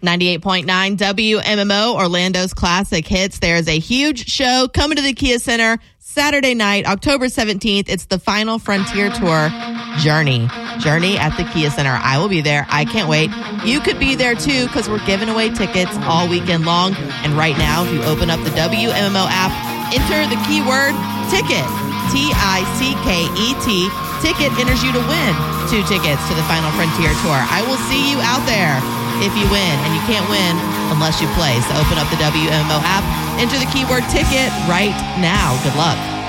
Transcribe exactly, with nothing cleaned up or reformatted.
ninety-eight point nine W M M O, Orlando's classic hits. There's a huge show coming to the Kia Center Saturday night, October seventeenth. It's the Final Frontier Tour Journey. Journey at the Kia Center. I will be there. I can't wait. You could be there too, because we're giving away tickets all weekend long. And right now, if you open up the W M M O app, enter the keyword ticket. T I C K E T. Ticket enters you to win two tickets to the Final Frontier Tour. I will see you out there if you win, and you can't win unless you play. So open up the W M M O app, enter the keyword ticket right now. Good luck.